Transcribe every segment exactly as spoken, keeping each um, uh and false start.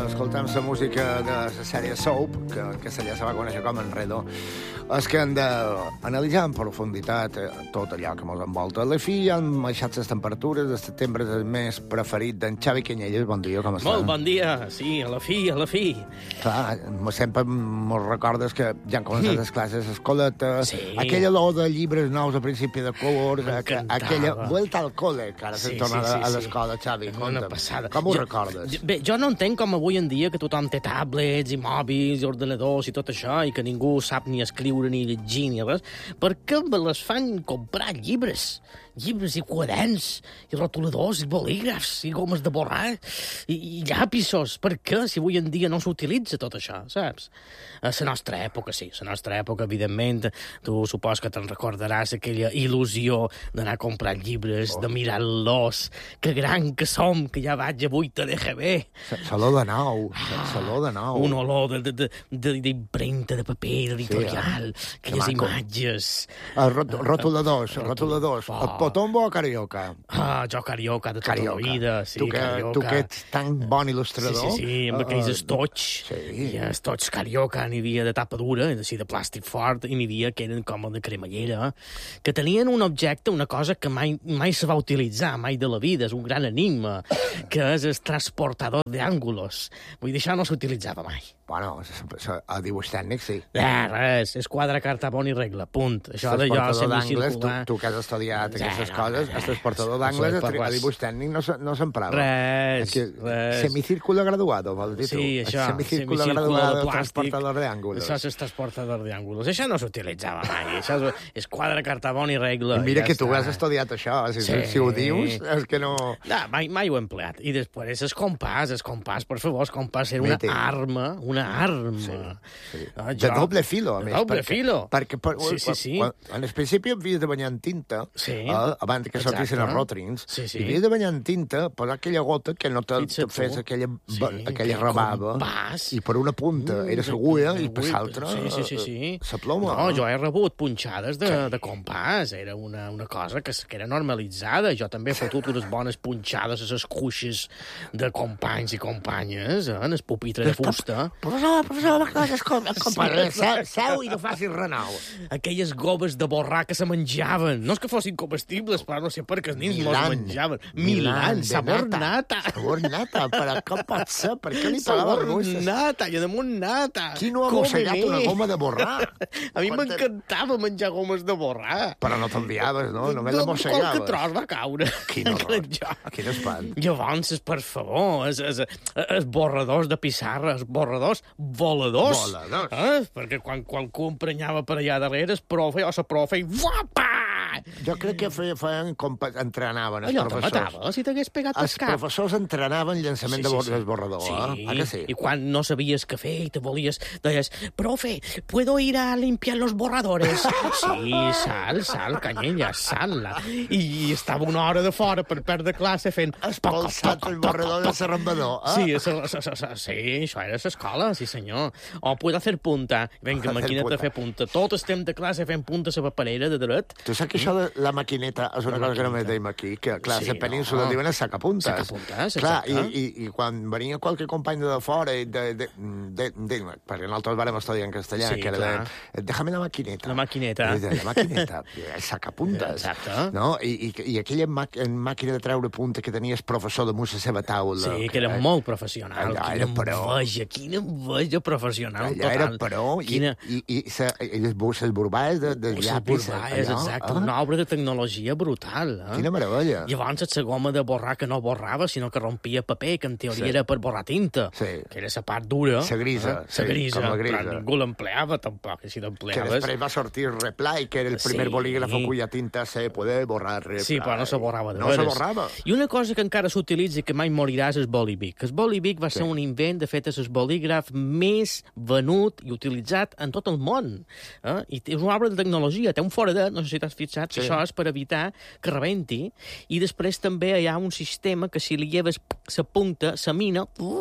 escoltem la música de la sèrie Soap, que, que se ja se va conèixer com Enredo, és que hem d'analitzar en profunditat tot allò que ens envolta. A la fi han baixat les temperatures, de setembre és el mes preferit d'en Xavi Canyelles. Bon dia, com està? Molt bon dia, sí, a la fi, a la fi. Clar, sempre mos recordes que ja han començat les classes a escoleta, Sí. aquella olor de llibres nous a principi de curs, aqu- M'encantava. aquella vuelta al col·le, que ara Sí, s'hi torna sí, sí, a sí. l'escola, Xavi. Una Conta'm, passada. com ho Jo- recordes? Bé, jo no entenc com avui en dia que tothom té tablets i mòbils i ordenadors i tot això i que ningú sap ni escriure ni llegir ni res. Per què me les fan comprar llibres? Llibres i quaderns, i rotuladors, i bolígrafs, i gomes de borrar, i, i llapisos. Per què, si avui en dia no s'utilitza tot això, saps? A la nostra època, sí, a la nostra època, evidentment, tu supos que te'n recordaràs aquella il·lusió d'anar a comprar llibres, oh. de mirar-los, que gran que som, que ja vaig a vuit de G B. Saló de nou, saló de nou. Un olor de- de- de- de- d'impremta, de, de paper, d'editorial, Sí, eh? aquelles Que maco. imatges. Els rot rotuladors, rotuladors. Oh. El Potombo o Carioca? Ah, jo carioca de tota Carioca. la vida, sí, tu que, carioca. Tu que ets tan bon il·lustrador. Sí, sí, sí, amb eh, aquells eh, estoig. Sí. I estoig carioca n'hi havia de tapa dura, així de plàstic fort, i n'hi havia que eren com de cremallera, que tenien un objecte, una cosa que mai, mai se va utilitzar, mai de la vida, és un gran enigma, que és el transportador d'àngulos. Vull dir, això no s'utilitzava mai. Bueno, s- s- a dibuix tècnic, sí. Eh, res, és quadre, carta, bon i regla, punt. Això de jo Transportador d'angles, tu, semicircular... tu que has estudiat Ja, aquestes no, coses, eh, el transportador no d'angles soy a, tri- per a res. dibuix tècnic no, se- no s'emprava. Res, Que, res. Semicírculo graduado, vols dir tu? Sí, això, Semicírculo semicírculo graduado, de plàstic. transportador de ángulos. Això és el transportador d'àngulos. Això no s'utilitzava mai. Això és, és quadre, carta, bon i regla. I mira ja que tu està. has estudiat això, si, Sí. si ho dius, és que no... No, mai, mai ho he empleat. I després, el compàs, el compàs, per favor, el compàs era una Mític. arma, una arma. Sí, sí. Ah, De jo- doble filo, a de més. doble perquè, filo. Perquè, per, Sí, sí, sí. Quan, en el principi havies de banyar en tinta, Sí. eh, abans que Exacte. sortissin els rotrins, Sí, sí. i havies de banyar en tinta, posar aquella gota que no te, Fixa't te fes tu. aquella, Sí, ba- aquella aquell rebava, compàs. i per una punta Mm, era de- l'agulla de- i per de- l'altra Sí, sí, sí, sí. eh, la ploma. No, jo he rebut punxades de, Sí. de compàs. Era una, una cosa que, s- que era normalitzada. Jo també he fotut unes bones punxades a les cuixes de companys i companyes, eh, en el pupitre de fusta. Professor, professor, les coses com... com seu, seu i no facis renou. Aquelles goves de borrar que se menjaven. No és que fossin comestibles, però no sé per què els nins mos menjaven. Milan, sabor nata. Sabor nata, però com pot ser? Per què li Sabor pagaven russes? nata, i a damunt nata. Qui no ha mossegat una goma de borrar? A mi Quan te- m'encantava menjar gomes de borrar. Però no t'enviaves, no? Només la Qualque mossegaves. tros va caure. Quin horror. Jo. Quin espant. Llavors, per favor, els, els, els borradors de pissarra, els borradors voladors. Voladors. Eh? Perquè quan, quan emprenyava per allà darrere, el profe o la profe, i guapa! Jo crec que feien, feien com pa- entrenaven els Allò te professors. matava, si t'hagués pegat al Els cap. professors entrenaven llançament de bor- d'esborrador, Sí, eh? Ah, que sí? y cuando no sabías qué hacer y te volvías, decías, profe, ¿puedo ir a limpiar los borradores? Sí, sal, sal, canyella, sal-la. I estava una hora de fora per perdre classe fent... Espolsat el borrador de l'arrambador, eh? Sí, esa- esa- esa- sí, això era l'escola, sí senyor. O puedo hacer punta. Vinga, Hacer maquina't de punta. fer punta. Tot el temps de classe fent punta a la paperera de dret. Tu saps que això de la maquineta és una La cosa que no maquineta. me deim aquí, que, clar, Sí, la península no. diuen a sacapuntes. Sacapuntes, Clar, i, exacte. i, i quan venia qualque company de fora, i de, de, de, de, perquè nosaltres vàrem estudiar en castellà, Sí, que era clar. de, déjame la maquineta. La maquineta. I de, la maquineta, el sacapuntes. Exacte. No? I, i, i aquella ma màquina de treure punta que tenia el professor damunt la seva taula. Sí, que era eh? molt professional. Allà Quina era pro. enveja, quina enveja professional Allà total. era pro, i, Quina... i, i, i, sa- i les, bus- les burbades de, de Les llapis. borballes, allò, exacte, eh? una obra de tecnologia brutal. Eh? Quina meravella. Llavors, la goma de borrar que no borrava, sinó que rompia paper, que en teoria Sí. era per borrar tinta, Sí. que era la part dura. La grisa, eh? sí, La grisa, com la grisa. però ningú l'empleava, tampoc, si Que l'empleaves. després va sortir Reply, que era el primer Sí. bolígraf cuya tinta se puede borrar Reply. Sí, però no se borrava de No se veres. borrava. I una cosa que encara s'utilitza i que mai morirà és el bolívic. El bolívic va ser un invent, de fet, és el bolígraf més venut i utilitzat en tot el món. Eh? I és una obra de tecnologia, té un foradet, no sé si t'has fixat, Sí. sí. Això és per evitar que rebenti. I després també hi ha un sistema que si li lleves la punta, la mina,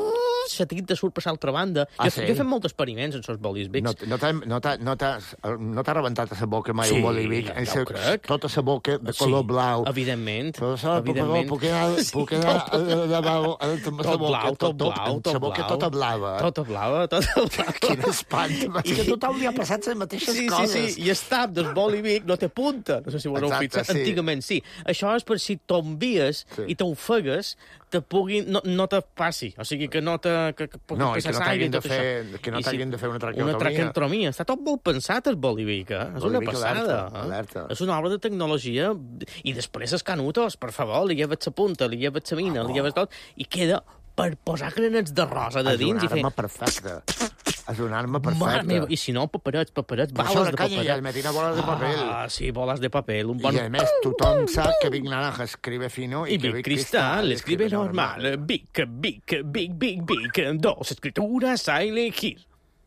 xatit te surt per l'altra banda. Ah, jo, sí? jo he fet molts experiments amb els bolis Bics. No, no t'ha no t'ha- no t'has no t'ha rebentat a la boca mai Sí, un bolivic? ja ho crec. Tota la boca de color Sí, blau. evidentment. Però saps, evidentment. puc anar, puc anar tot, de blau, tot blau, tot blau, tot la boca blau. tota blava. Tota blava, tota blava. Quin espant. És que a tothom li ha passat les mateixes sí, coses. Sí, sí, i el tap del boli Vic no té punta. No sé si ho haureu Exacte, fixat. sí. Antigament sí. Això és per si t'envies Sí. i t'ofegues, te puguin, no, no te passi. O sigui, que no te... Que, que, No, i que que no s'aigui t'hagin de tot fer, això. que no I t'hagin de fer una traqueotomia. Una traqueotomia. Està tot molt pensat, el boli Vic, eh? És una Boli Vic, passada. alerta, eh? alerta. És una obra de tecnologia. I després els canutos, per favor, li lleves la punta, li lleves la mina, Oh. li lleves tot, i queda per posar granets de rosa de És dins una i fer... arma perfecta. És una arma Mare perfecta. meva, i si no, paperets, paperets, Però bales sobre de canya i paperet. el metina boles de paper. Ah, sí, bolas de papel, un bon... Y además, tothom sap que Vic Naranja escribe fino y, Y que Vic Cristal escribe normal. normal. Vic, Vic, Vic, Vic, Vic, dos escrituras a elegir.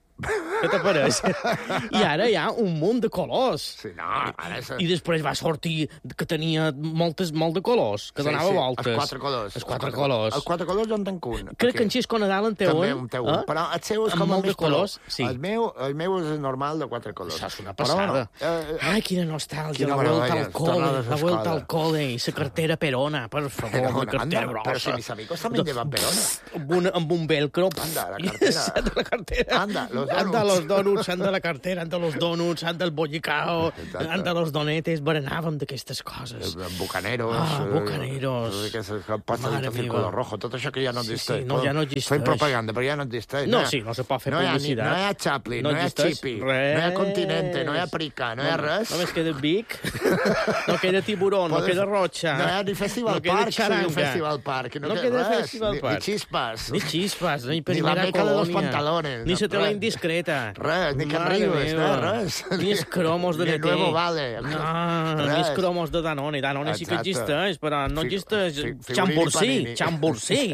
Què te pareix? I ara hi ha un munt de colors. Sí, no, ara és... I després va sortir que tenia moltes, molt de colors, que Sí, donava sí, voltes. Els quatre colors. Els quatre colors. Els quatre colors jo en tenc un. Crec que en Xisco Nadal en té També un. un té un. eh? Però el seu és Amb com a molt de més color. colors, sí. El meu, el meu és normal de quatre colors. Això és una Però, passada. eh, eh, Ai, quina nostàlgia. Quina La vuelta meravella, al cole, tornar a la les vuelta al escoles. cole i la cartera perona, per favor, Perona, la cartera anda, grossa. però si mis amigos también llevan perona. Amb un, amb un velcro. Anda, la I cartera. anda la cartera. Anda, los Anda donuts. los donuts, anda la cartera, anda los donuts, anda el bollicao, Exacte. anda los donetes, berenàvem d'aquestes coses. Bucaneros. Ah, eh, bucaneros. eh, que se pasa Mare el meva. círculo rojo. Tot això que ja no Sí, existeix. sí, no, ja no existeix. Fem propaganda, però ja no existeix. No, hi ha- sí, no se pot fer no hi ha ni- publicitat. No hi ha Chaplin, no, No hi ha existeix Chippy, res. no hi ha Continente, no hi ha Prica, no hi ha res. Només queda Vic, no queda Tiburón, no Podes- queda Rocha. No hi ha ni Festival no queda Park, sí, Charanga. un Festival Park. No, No queda queda res, Festival ni, Park. ni xispas. Ni xispas, ni Ni primera la meca de los colònia. pantalones. Ni no, la tele res. indiscreta. Res, ni Can Mare Ribes, meva. no, res. Ni els cromos de Ni N T. Nuevo Vale. No, ni els Res. cromos de Danone. Danone sí que Exacte. existeix, però no Fi- existeix fi- figurini xambursí, panini. xambursí.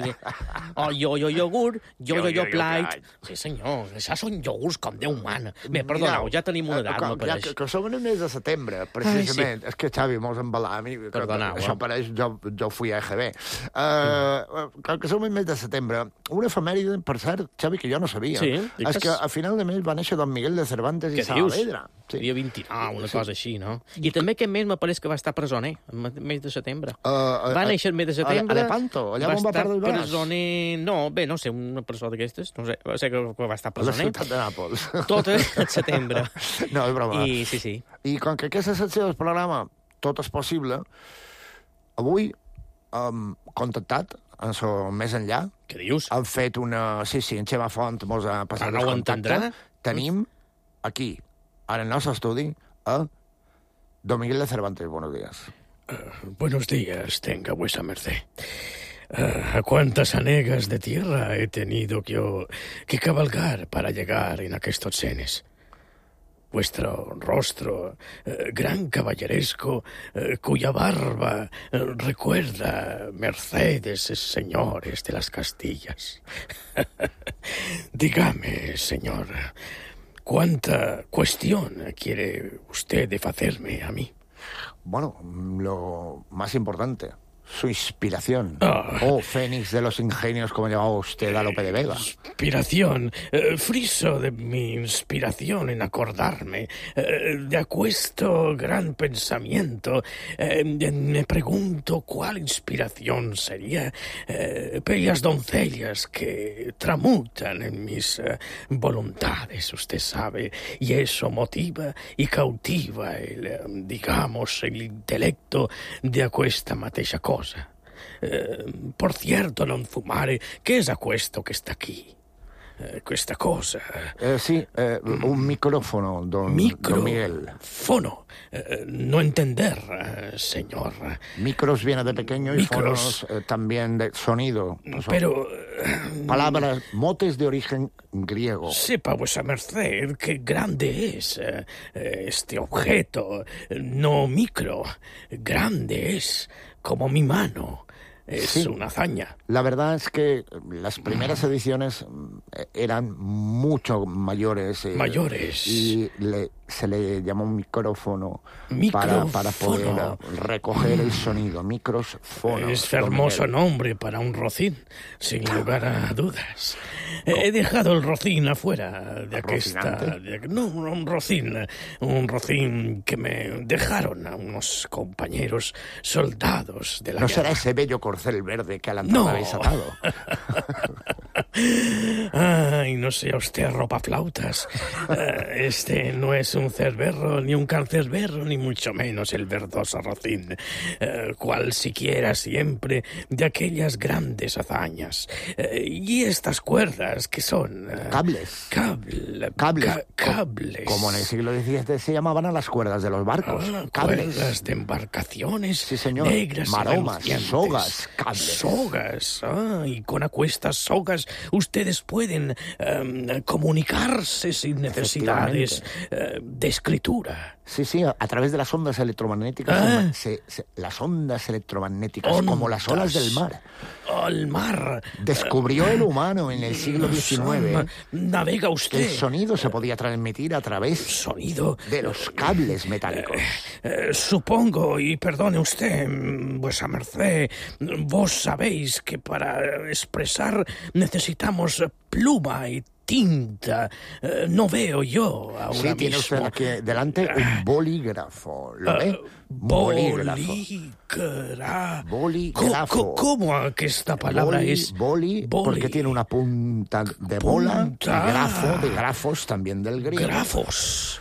O yo-yo iogurt, yo-yo Yo-yo plate. plate. Sí, senyor, això són iogurts com Déu mana. Bé, Mireu, perdoneu, ja tenim una eh, edat, com- ja m'apareix. que, que som en el mes de setembre, precisament. És que, Xavi, mos embalam i que- Perdoneu, això eh? pareix, jo, jo fui a E G B. Uh, com que som en el mes de setembre, una efemèride, per cert, Xavi, que jo no sabia. Sí, és digues. que a final de mes va néixer Don Miguel de Cervantes i Què dius? Saavedra. Sí. Dia vint-i-nou, una cosa així, no? I també aquest mes m'apareix que va estar presoner, el mes de setembre. Uh, Va néixer el mes de setembre. A Lepanto, allà on va estar perdre el braç. presoner... No, bé, no sé, una persona d'aquestes, no sé, va ser que que va estar A la presoner. ciutat de Nàpols. Tot el setembre. No, és broma. I sí, sí. I com que aquesta secció del programa tot és possible, avui hem contactat en so més enllà, Què dius? han fet una... Sí, sí, en Xema Font mos ha passat Però no el ho contacte. entendrà? Tenim aquí, en el nostre estudi, a Don Miguel de Cervantes. Buenos días. Buenos días, tenga vuesa merced. Ah, ¿a cuántas anegas de tierra he tenido que, yo, que cabalgar para llegar en aquestos senes? Vuestro rostro, eh, gran caballeresco, eh, cuya barba eh, recuerda mercedes señores de las Castillas. Dígame, señor, ¿cuánta cuestión quiere usted de hacerme a mí? Bueno, lo más importante, su inspiración. Ah. Oh, Fénix de los ingenios, como llamaba usted a Lope de Vega. Inspiración, eh, friso de mi inspiración en acordarme eh, de aquesto gran pensamiento. Eh, me pregunto cuál inspiración sería eh, bellas doncellas que tramutan en mis eh, voluntades, usted sabe, y eso motiva y cautiva el, eh, digamos, el intelecto de aquesta mateixa cosa. Eh, por cierto, non fumare, che è questo che sta qui? Eh, questa cosa. Eh, sí, eh, un micrófono, don, don Miguel. Microfono. Eh, no entender, eh, señor. Micros viene de pequeño y Micros. fonos eh, también de sonido. Son Pero eh, palabras, motes de origen griego. sepa vuesa merced qué grande es eh, este objeto. No micro. Grande es como mi mano. Es Sí. una hazaña. La verdad es que las primeras ediciones eh, eran mucho mayores. eh, Mayores. Y le- se le llamó un micrófono, Micrófono. Para, para poder recoger el sonido. Micrófono. Es hermoso nombre para un rocín, sin lugar a dudas. He dejado el rocín afuera de aquesta... ¿Rocinante? De, no, un rocín, un rocín que me dejaron a unos compañeros soldados de la ¿No guerra. será ese bello corcel verde que a la entrada No. habéis atado? Ay, no sea usted ropaflautas. Eh, Este no es un cerberro, ni un cancerberro, ni mucho menos el verdoso rocín, eh, cual siquiera siempre de aquellas grandes hazañas. Eh, y estas cuerdas, ¿qué son? Eh, Cables. Cable, Cables. ca- cables. Como en el siglo diecisiete se llamaban a las cuerdas de los barcos. Ah, Cables. cuerdas de embarcaciones Sí, señor. negras y Maromas, relucientes. sogas, cables. Sogas. Ah, y con aquestas sogas ustedes pueden em, comunicarse sin necesidades eh, de escritura. Sí, sí, a, a través de las ondas electromagnéticas. Ah. se- se- las ondas electromagnéticas, como las olas del mar. Al mar. Descubrió el humano en el siglo diecinueve Son- Navega que usted. el sonido se podía transmitir a través Sonido. de los cables metálicos. Eh, supongo, y perdone usted, mm, vuesa merced, vos sabéis que para expresar necesitamos pluma y tinta. Eh, no veo yo ahora Sí, tiene usted mismo. aquí delante un bolígrafo. ¿Lo ve? Eh, Bolígrafo. Bolígrafo. Bolígrafo. Co- co- ¿Cómo que esta palabra Boli, es? boli, boli. porque tiene una punta de bola, Punta. y grafo, de grafos, también del griego. Grafos.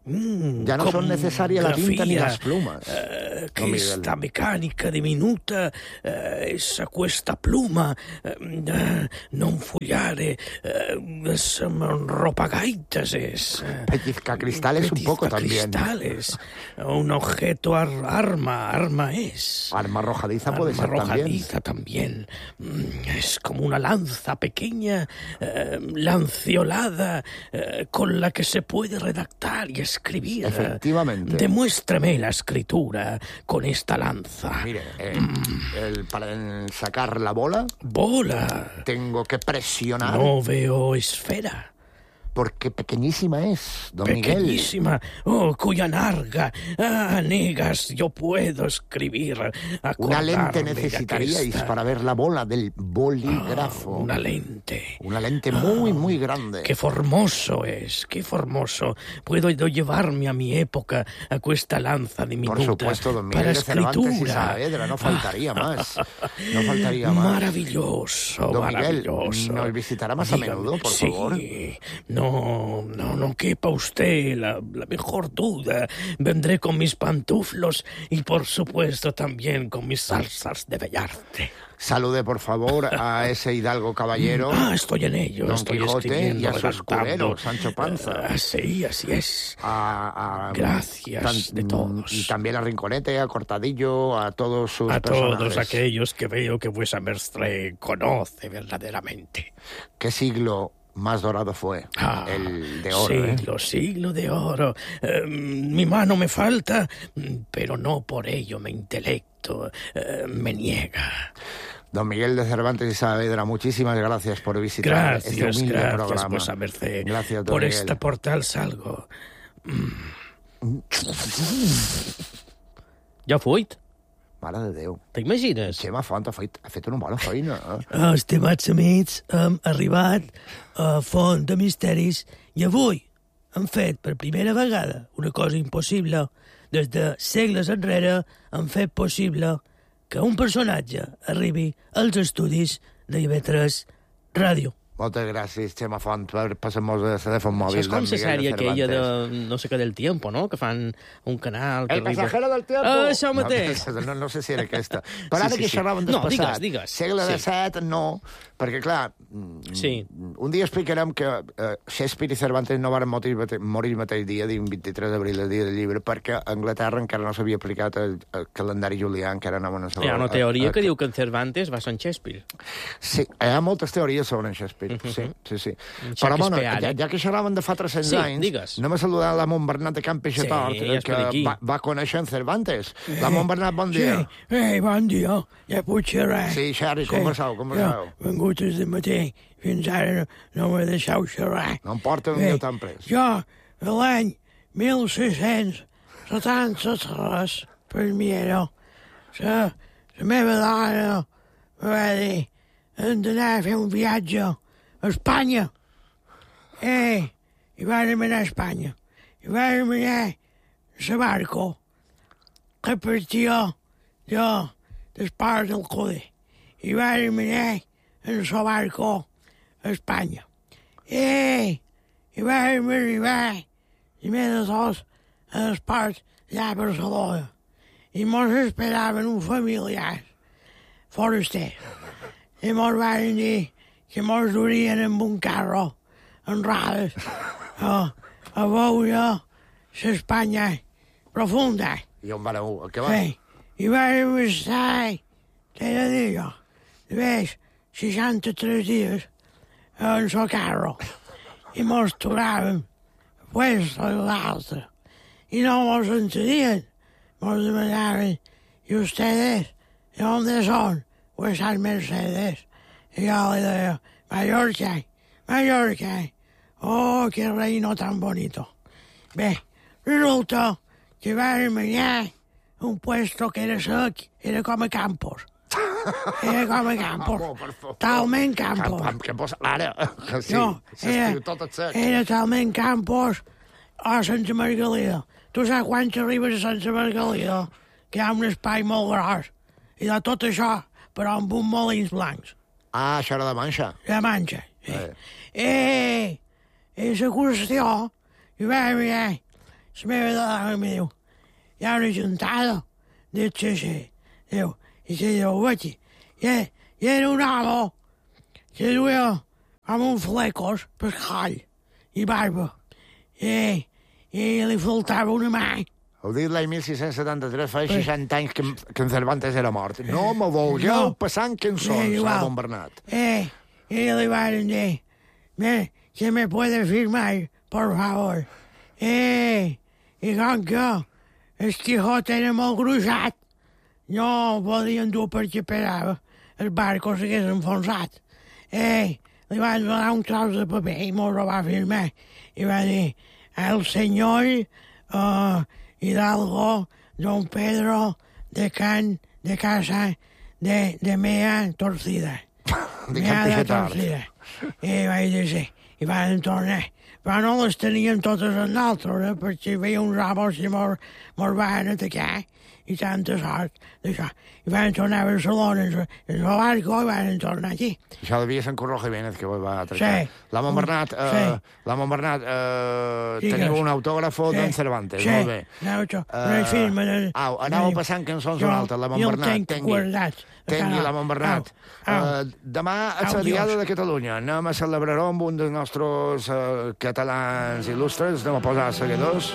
Mm, Ya no son con necesarias la tinta ni grafía. las plumas. Eh, Don Miguel. questa meccanica diminuta, eh, essa questa pluma, eh, eh, non fogliare, eh, son ropagaitas es. eh, Pellizcacristales un poco también. Cristales, un objeto ar- arma, arma es. Arma arrojadiza puede Arma ser también. arrojadiza también. Mm, Es como una lanza pequeña, eh, lanciolada, eh, con la que se puede redactar y escribir. Efectivamente. Demuéstrame la escritura con esta lanza. Mire, eh, el- para sacar la bola Bola. tengo que presionar No veo esfera. porque pequeñísima es, don Miguel. Pequeñísima, oh, cuya narga, ah, negas, yo puedo escribir. Una lente acordarme de necesitaríais aquesta- para ver la bola del bolígrafo. Una lente. Una lente muy, muy grande. Qué formoso es, qué formoso. Puedo yo llevarme a mi época a cuesta lanza diminuta. Por supuesto, don Miguel para de Cervantes y escritura. Saavedra, no faltaría más. No faltaría más. Maravilloso, Don Miguel, maravilloso. ¿nos visitará más a Dígame. menudo, por Sí, favor? no, no, no quepa usted la, la mejor duda. Vendré con mis pantuflos y, por supuesto, también con mis salsas de bellarte. Salude, por favor, a ese hidalgo caballero, Ah, estoy en ello. Don estoy Quijote, escribiendo, y a su redactando. escudero, Sancho Panza. Ah, sí, así es. a, a- Gracias de todos. Y también a Rinconete, a Cortadillo, a todos sus A personajes. todos aquellos que veo que vuesa merced conoce verdaderamente. ¿Qué siglo más dorado fue? Ah, El de oro, ¿eh? siglo, siglo de oro. Eh, mi mano me falta, pero no por ello mi intelecto eh, me niega. Don Miguel de Cervantes y Saavedra, muchísimas gracias por visitar Gracias, este humilde gracias, programa. vuesa merced. Gracias, don Por Miguel. este portal salgo. Ja fuit. Mare de Déu. T'imagines? Xema Font ha fet, ha fet una bona feina. Eh? Estimats amics, hem arribat a Font de Misteris i avui hem fet per primera vegada una cosa impossible. Des de segles enrere hem fet possible que un personatge arribi als estudis de I V tres Ràdio. Moltes gràcies, Xema Font, per passar-nos el telèfon mòbil. Això és com d'en la Miguel sèrie aquella de Cervantes. no sé què del tiempo, no? Que fan un canal... Que El pasajero del tiempo. Ah, això mateix. No, no, no sé si era aquesta. Però Sí, ara sí, que sí. xerràvem No, despassat, digues, digues. segle Sí. disset, no, perquè, clar, mm, Sí. un dia explicarem que eh, Shakespeare i Cervantes no van morir, mate- morir el mateix dia, dia vint-i-tres d'abril, el dia del llibre, perquè a Anglaterra encara no s'havia aplicat el, el calendari julià, encara anaven a Hi ha una teoria que diu que en Cervantes va ser en Shakespeare. Sí, hi ha moltes teories sobre en Shakespeare, sí, sí, sí. En Però, bueno, Shakespeare. ja, ja que xerraven de fa tres-cents Sí, anys, digues. anem a saludar la Montbernat de Can Peixatort, Sí, ja és per aquí. que va, va conèixer en Cervantes. La Montbernat, bon dia. Sí, ei, bon dia, ja puc xerrar. Sí, Xerri, conversau, conversau. Jo, vengut des de matí, fins ara no, no m'he deixat xerrar. No em porta un Bé, dia tan pres. Jo, l'any mil sis-cents setanta-tres, per mi era, la, la meva dona me va dir hem d'anar a fer un viatge Espanya. Eh, i vàrem anar a Espanya. I vàrem anar a la barco que partia de, del port del Coder. I vàrem anar en la barco a Espanya. Eh, i vàrem arribar, i més de tots, al port allà a Barcelona. I mos esperaven uns familiars forasters. I mos van dir que mos durien amb un carro en rodes a, a veure l'Espanya profunda. I on vareu? Què va? Sí. I vam estar, què he de dir jo, més seixanta-tres dies en el carro. I mos tornàvem, pues, a l'altre. I no mos entendien. Mos demanaven, ¿y ustedes de dónde son? Pues al Mercedes. Y yo le digo, Mallorca, Mallorca. Oh, qué reino tan bonito. Bé, resulta que vam anar a un puesto que era sec, era com a Campos. Era com a Campos. Talment Campos. Campos, ara, que sí, No, s'escriu tot el sec. era talment Campos a Santa Margalida. Tu saps quan arribes a Santa Margalida, que hi ha un espai molt gros, i de tot això, però amb uns molins blancs. Ah, això era de Manxa. De Manxa. Sí. Eh. Eh, és la qüestió, i va mirar, la meva dona em diu, hi ha una juntada del C C, diu, i se diu, vaig, i, i era un home que duia amb uns flecos per coll i barba, i, i li faltava una mà. Heu dit l'any mil sis-cents setanta-tres, fa seixanta anys que, que en Cervantes era mort. No me vulgueu No. passar en cançons, Sí, a igual. Bon Bernat. Eh, y le van a decir, me, ¿se me puede firmar, por favor? Eh, i com que el Quijote era molt gruixat, no podien dur perquè esperava el barco s'hagués enfonsat. Eh, li van donar un tros de paper i m'ho va firmar. I va dir, el senyor uh, Hidalgo Don Pedro de Can de Casa de, de Mea Torcida. De Mea Can de Peixetard. Torcida. I vaig dir sí. I van tornar. Però no les tenien totes en l'altre, eh? Perquè hi havia uns homes que mos, mos van atacar i tanta sort d'això. I van tornar a Barcelona en el barco i van tornar aquí. Això devia ser en Curro Jiménez, que va atracar. Sí. La Montbernat, eh, Sí. la Montbernat, eh, Digues. teniu un autògrafo Sí. d'en Cervantes, Sí. molt bé. Anava això, no hi firma. No, Au, anàveu passant cançons Jo- una altra, la jo Montbernat, el tenc tengui. guardat. Tengui Au, la Montbernat. au, au. Eh, demà és Au, la Diada Dios. de Catalunya. Anem a celebrar-ho amb un dels nostres eh, catalans il·lustres. Anem a posar seguidors.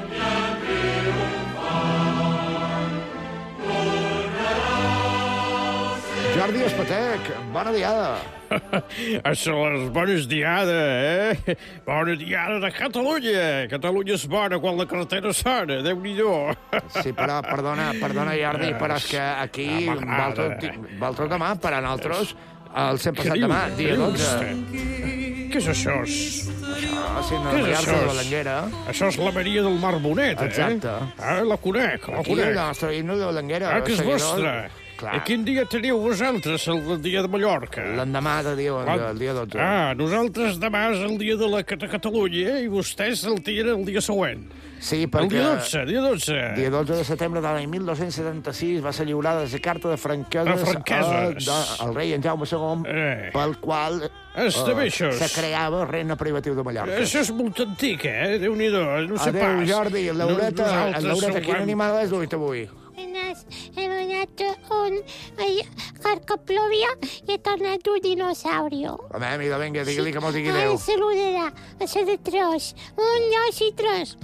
Jordi Espatec, bona diada. A les bones diada, eh? Bona diada de Catalunya. Catalunya és bona quan la carretera sona, Déu-n'hi-do. Sí, però, perdona, perdona, Jordi, però és que aquí, Ah, m'agrada. vosaltres, vosaltres demà, per a nosaltres, el cent Què passat diu? demà, Què dia diu dotze. vostè? Què és això? Ah, sí, no, Què és la això? llar de la Belenguera. Això és la Maria del Mar Bonet, eh? Exacte. Ah, la conec, la Aquí el conec. nostre himne de la Belenguera. Ah, que és seguidor. vostre. Clar. I quin dia teniu vosaltres, el dia de Mallorca? L'endemà de dia, el dia dotze. Ah, nosaltres demà és el dia de la de Catalunya i vostès el tiren el dia següent. Sí, El perquè... dia dotze, dia dotze. Dia dotze de setembre de l'any mil dos-cents setanta-sis va ser lliurada la carta de franqueses, De franqueses. a- de- al rei en Jaume segon, Eh. pel qual Està bé, això. se creava el regne privatiu de Mallorca. Això és molt antic, eh? Déu-n'hi-do, no sé Adéu, pas. Jordi. Laureta, Nosaltres Laureta, quina som- animada has duit avui? Buenas, he donat un eh, carcoplovia i he tornat un dinosaurio. Home, mira, vinga, digui-li que mos digui Ai, adéu. saludarà, a ser de tres. Un, dos i tres.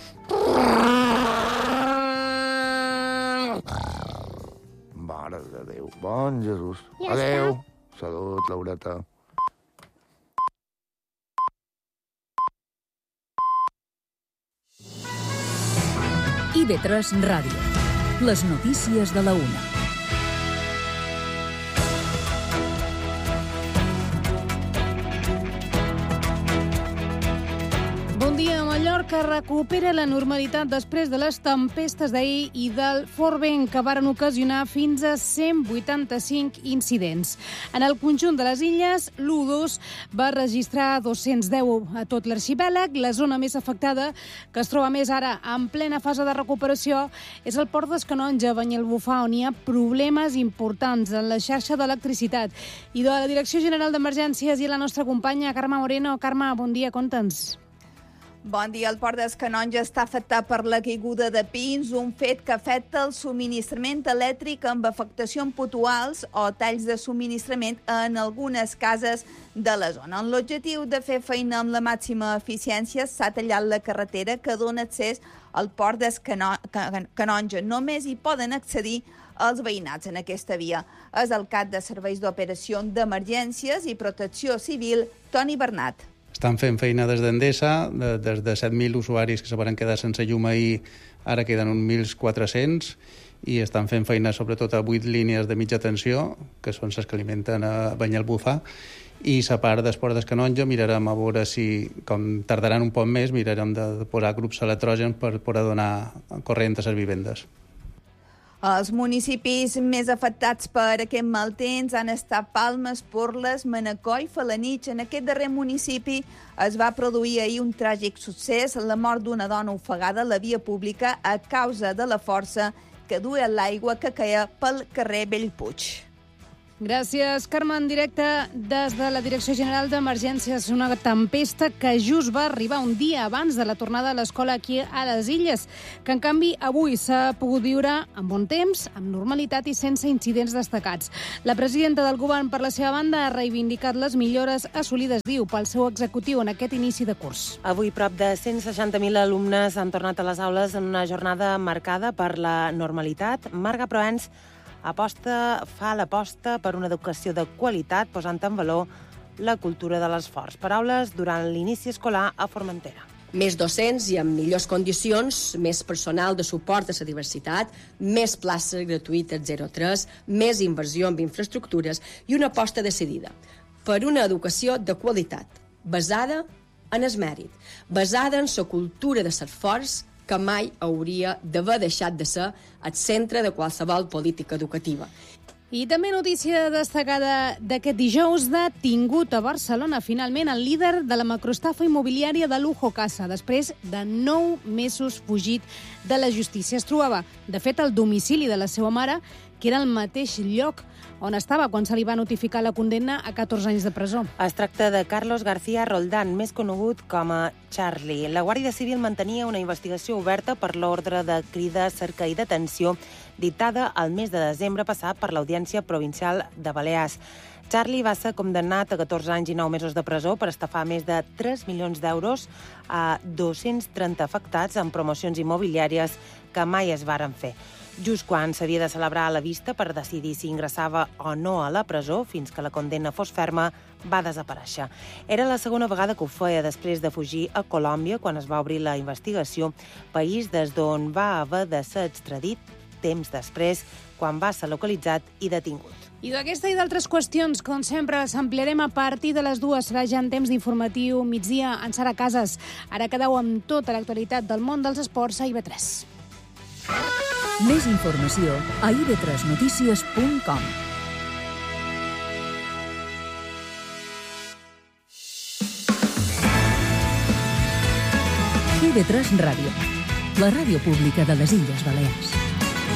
Mare de Déu, bon Jesús. Ja Adéu. està. Salut, Laureta. I V tres Ràdio. Les notícies de la una. Bon dia. Mallorca recupera la normalitat després de les tempestes d'ahir i del fort vent que varen ocasionar fins a cent vuitanta-cinc incidents. En el conjunt de les illes, l'U dos va registrar dos-cents deu a tot l'arxipèlag. La zona més afectada, que es troba més ara en plena fase de recuperació, és el port d'Escanonja, Banyalbufar, on hi ha problemes importants en la xarxa d'electricitat. I de la Direcció General d'Emergències i la nostra companya Carme Moreno. Carme, bon dia, conta'ns. Bon dia. El port d'Escanonja està afectat per la caiguda de pins, un fet que afecta el subministrament elèctric amb afectacions puntuals o talls de subministrament en algunes cases de la zona. En l'objectiu de fer feina amb la màxima eficiència, s'ha tallat la carretera que dona accés al port d'Escanonja. Només hi poden accedir els veïnats en aquesta via. És el cap de Serveis d'Operació d'Emergències i Protecció Civil, Toni Bernat. Estan fent feina des d'Endesa, de, des de set mil usuaris que se van quedar sense llum ahir, ara queden uns mil quatre-cents, i estan fent feina sobretot a vuit línies de mitja tensió, que són les que alimenten a Banyalbufar, i la part d'Esport d'Escanonja mirarem a veure si, com tardaran un poc més, mirarem de posar grups electrògens per poder donar corrent a les vivendes. Els municipis més afectats per aquest mal temps han estat Palma, Esporles, Manacor i Felanitx. En aquest darrer municipi es va produir ahir un tràgic succés, la mort d'una dona ofegada a la via pública a causa de la força que duia l'aigua que caia pel carrer Bellpuig. Gràcies, Carme. En directe des de la Direcció General d'Emergències. Una tempesta que just va arribar un dia abans de la tornada a l'escola aquí a les Illes, que en canvi avui s'ha pogut viure amb bon temps, amb normalitat i sense incidents destacats. La presidenta del govern, per la seva banda, ha reivindicat les millores assolides, diu, pel seu executiu en aquest inici de curs. Avui prop de cent seixanta mil alumnes han tornat a les aules en una jornada marcada per la normalitat. Marga Proens aposta, fa l'aposta per una educació de qualitat, posant en valor la cultura de l'esforç. Paraules durant l'inici escolar a Formentera. Més docents i amb millors condicions, més personal de suport a la diversitat, més places gratuïtes zero tres, més inversió en infraestructures i una aposta decidida per una educació de qualitat, basada en el mèrit, basada en la cultura de l'esforç, que mai hauria d'haver deixat de ser el centre de qualsevol política educativa. I també notícia destacada d'aquest dijous: detingut a Barcelona finalment el líder de la macroestafa immobiliària de Lujo Casa, després de nou mesos fugit de la justícia. Es trobava, de fet, al domicili de la seva mare, que era el mateix lloc on estava quan se li va notificar la condemna a catorze anys de presó. Es tracta de Carlos García Roldán, més conegut com a Charlie. La Guàrdia Civil mantenia una investigació oberta per l'ordre de crida, cerca i detenció dictada el mes de desembre passat per l'Audiència Provincial de Balears. Charlie va ser condemnat a catorze anys i nou mesos de presó per estafar més de tres milions d'euros a dos-cents trenta afectats en promocions immobiliàries que mai es varen fer. Just quan s'havia de celebrar la vista per decidir si ingressava o no a la presó, fins que la condemna fos ferma, va desaparèixer. Era la segona vegada que ho feia després de fugir a Colòmbia quan es va obrir la investigació, país des d'on va haver de ser extradit temps després, quan va ser localitzat i detingut. I d'aquesta i d'altres qüestions, com sempre, s'ampliarem a partir de les dues. Serà ja en temps d'informatiu migdia en Sara Casas. Ara quedeu amb tota l'actualitat del món dels esports a I V tres. Més informació a i v tres notícies punt com. I V tres Ràdio, la ràdio pública de les Illes Balears.